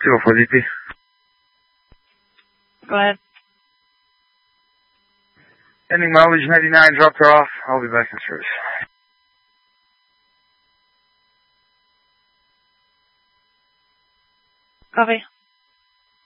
204 DP. Go ahead. Ending mileage 99, dropped her off. I'll be back in service. Copy.